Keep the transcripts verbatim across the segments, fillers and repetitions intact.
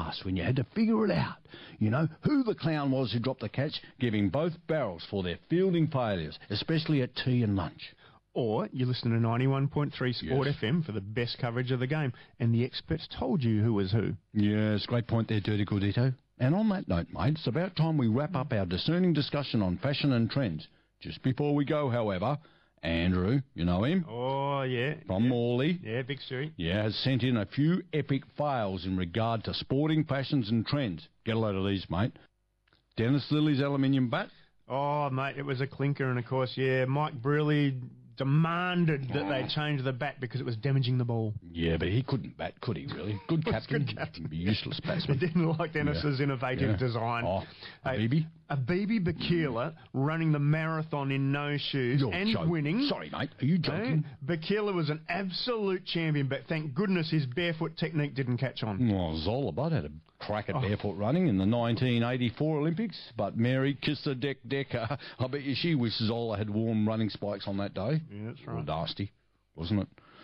last when you had to figure it out. You know, who the clown was who dropped the catch, giving both barrels for their fielding failures, especially at tea and lunch. Or you listen to ninety-one point three Sport Yes. F M for the best coverage of the game, and the experts told you who was who. Yes, great point there, Dirty Gordito. And on that note, mate, it's about time we wrap up our discerning discussion on fashion and trends. Just before we go, however, Andrew, you know him? Oh, yeah. From yeah. Morley. Yeah, Big Stewie. Yeah, has sent in a few epic fails in regard to sporting fashions and trends. Get a load of these, mate. Dennis Lilly's aluminium bat. Oh, mate, it was a clinker, and of course, yeah, Mike Brearley demanded that Oh. they change the bat because it was damaging the ball. Yeah, but he couldn't bat, could he, really? Good Was captain. good captain. Be useless He batsman. didn't like Dennis's Yeah. innovative Yeah. design. Oh, Hey, Bibi? A B B Bakila running the marathon in no shoes You're and joking. winning. Sorry, mate. Are you joking? Hey, Bakila was an absolute champion, but thank goodness his barefoot technique didn't catch on. Well, Zola Budd had a crack at Oh. barefoot running in the nineteen eighty-four Olympics, but Mary kissed her deck decker. I bet you she wishes Zola had worn running spikes on that day. Yeah, that's Well, right. nasty, wasn't it?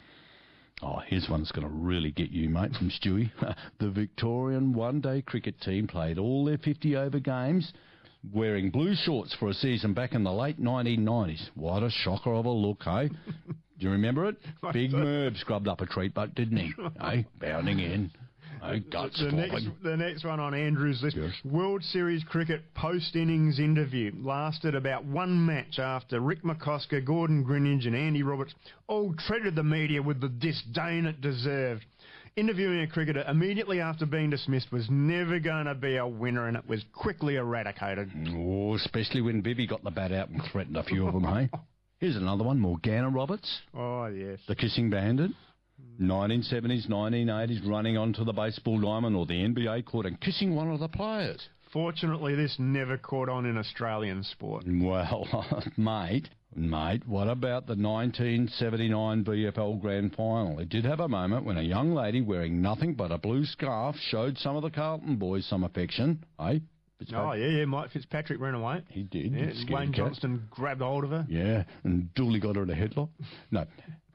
Oh, here's one that's going to really get you, mate, from Stewie. The Victorian one-day cricket team played all their fifty-over games wearing blue shorts for a season back in the late nineteen nineties. What a shocker of a look, hey? Do you remember it? Big Merv scrubbed up a treat butt, didn't he? Hey, bounding in. Hey, guts The next, flopping. the next one on Andrew's list, Yes. World Series cricket post-innings interview, lasted about one match after Rick McCosker, Gordon Greenidge and Andy Roberts all treated the media with the disdain it deserved. Interviewing a cricketer immediately after being dismissed was never going to be a winner, and it was quickly eradicated. Oh, especially when Bibby got the bat out and threatened a few of them, hey? Here's another one, Morgana Roberts, Oh, yes. the kissing bandit. nineteen seventies, nineteen eighties, running onto the baseball diamond or the N B A court and kissing one of the players. Fortunately, this never caught on in Australian sport. Well, mate, mate, what about the nineteen seventy-nine V F L Grand Final? It did have a moment when a young lady wearing nothing but a blue scarf showed some of the Carlton boys some affection, eh? Oh, yeah, yeah, Mike Fitzpatrick ran away. He did. Yeah, Scaredy Wayne cat. Johnston grabbed hold of her. Yeah, and duly got her in a headlock. No.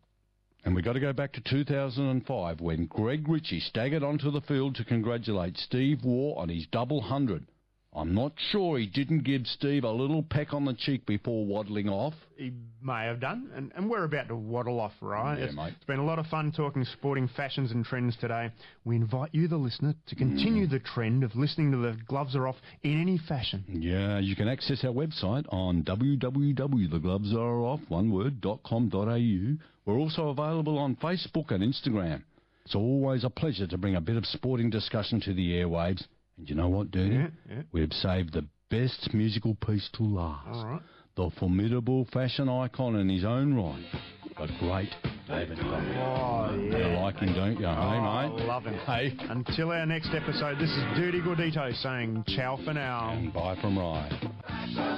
And we got to go back to two thousand five when Greg Ritchie staggered onto the field to congratulate Steve Waugh on his double hundred. I'm not sure he didn't give Steve a little peck on the cheek before waddling off. He may have done, and, and we're about to waddle off, right? Yeah, it's, mate. it's been a lot of fun talking sporting fashions and trends today. We invite you, the listener, to continue Mm. the trend of listening to the Gloves Are Off in any fashion. Yeah, you can access our website on w w w dot the gloves are off one word dot com dot a u. We're also available on Facebook and Instagram. It's always a pleasure to bring a bit of sporting discussion to the airwaves. And you know what, Dirty? Yeah, yeah. We've saved the best musical piece to last. All right. The formidable fashion icon in his own right, the great David Bowie. Oh, You yeah. like him, don't you? Oh, Hey, mate? love him. Hey. Until our next episode, this is Dirty Gordito saying ciao for now. And bye from Rye.